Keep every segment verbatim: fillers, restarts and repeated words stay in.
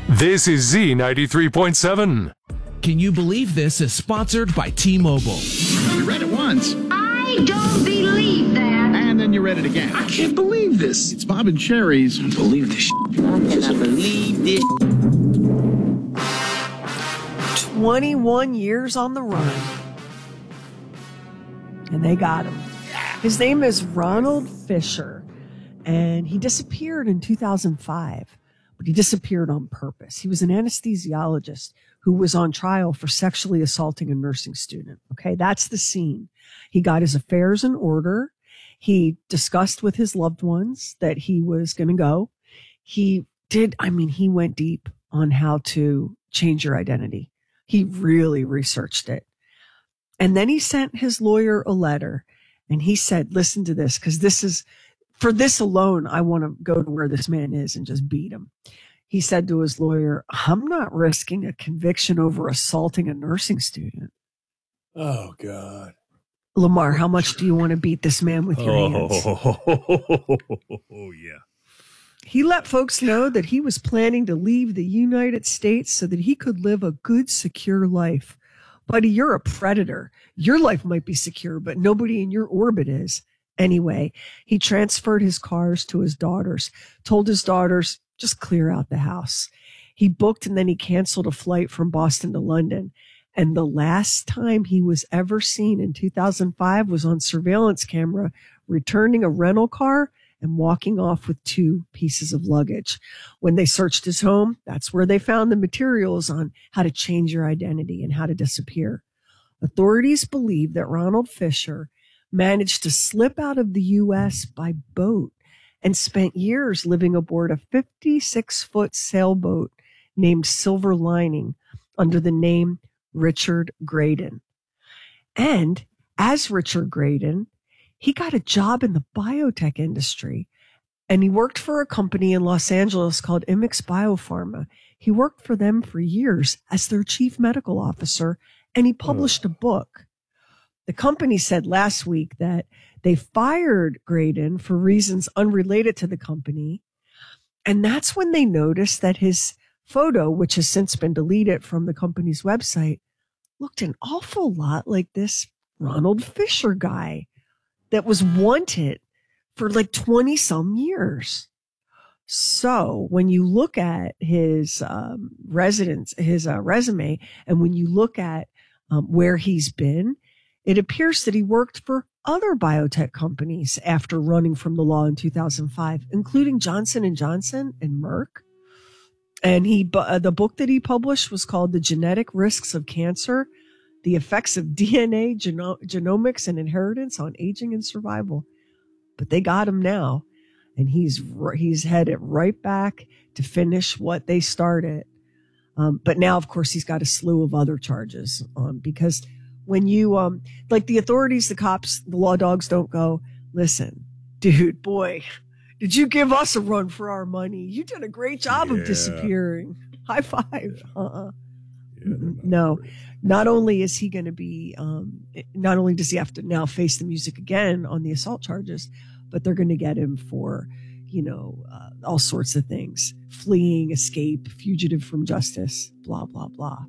This is Z ninety-three point seven. Can You Believe This is sponsored by T-Mobile. You read it once. I don't believe that. And then you read it again. I can't believe this. It's Bob and Sherry's. I believe this. I cannot believe this. twenty-one years on the run. And they got him. His name is Ronald Fisher. And he disappeared in two thousand five. But he disappeared on purpose. He was an anesthesiologist who was on trial for sexually assaulting a nursing student. Okay, that's the scene. He got his affairs in order. He discussed with his loved ones that he was going to go. He did, I mean, he went deep on how to change your identity. He really researched it. And then he sent his lawyer a letter and he said, listen to this, because this is, for this alone, I want to go to where this man is and just beat him. He said to his lawyer, I'm not risking a conviction over assaulting a nursing student. Oh, God. Lamar, how much do you want to beat this man with your hands? Oh, yeah. He let folks know that he was planning to leave the United States so that he could live a good, secure life. Buddy, you're a predator. Your life might be secure, but nobody in your orbit is. Anyway, he transferred his cars to his daughters, told his daughters, just clear out the house. He booked and then he canceled a flight from Boston to London. And the last time he was ever seen in two thousand five was on surveillance camera, returning a rental car and walking off with two pieces of luggage. When they searched his home, that's where they found the materials on how to change your identity and how to disappear. Authorities believe that Ronald Fisher managed to slip out of the U S by boat and spent years living aboard a fifty-six foot sailboat named Silver Lining under the name Richard Graydon. And as Richard Graydon, he got a job in the biotech industry and he worked for a company in Los Angeles called Immix Biopharma. He worked for them for years as their chief medical officer and he published a book. The company said last week that they fired Graydon for reasons unrelated to the company. And that's when they noticed that his photo, which has since been deleted from the company's website, looked an awful lot like this Ronald Fisher guy that was wanted for like twenty some years. So when you look at his um, residence, his uh, resume, and when you look at um, where he's been, it appears that he worked for other biotech companies after running from the law in two thousand five, including Johnson and Johnson and Merck. And he, uh, the book that he published was called The Genetic Risks of Cancer, The Effects of D N A, Geno- Genomics, and Inheritance on Aging and Survival. But they got him now, and he's he's headed right back to finish what they started. Um, but now, of course, he's got a slew of other charges on because when you, um, like the authorities, the cops, the law dogs don't go, listen, dude, boy, did you give us a run for our money? You did a great job yeah. of disappearing. High five. Uh-uh. Yeah, no, not only is he going to be, um, not only does he have to now face the music again on the assault charges, but they're going to get him for, you know, uh, all sorts of things, fleeing, escape, fugitive from justice, blah, blah, blah.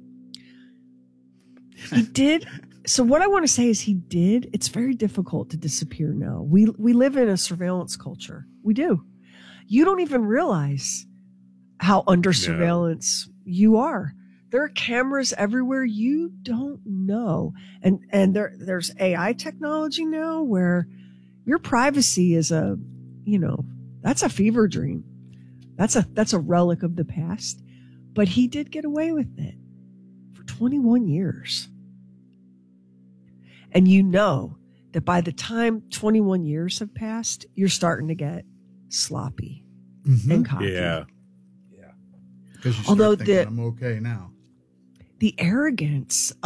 He did. So what I want to say is he did. It's very difficult to disappear now. We we live in a surveillance culture. We do. You don't even realize how under surveillance no. you are. There are cameras everywhere you don't know. And and there there's A I technology now where your privacy is a, you know, that's a fever dream. That's a that's a relic of the past. But he did get away with it for twenty-one years. And you know that by the time twenty-one years have passed, you're starting to get sloppy mm-hmm. and cocky. Yeah. Yeah. Because you start Although thinking, the, I'm okay now. The arrogance